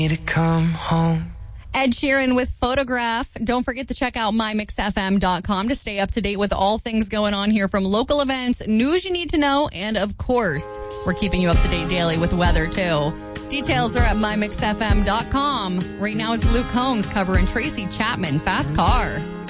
Need to come home. Ed Sheeran with Photograph. Don't forget to check out mymixfm.com to stay up to date with all things going on here, from local events, news you need to know, and of course, we're keeping you up to date daily with weather too. Details are at mymixfm.com. Right now it's Luke Combs covering Tracy Chapman, Fast Car.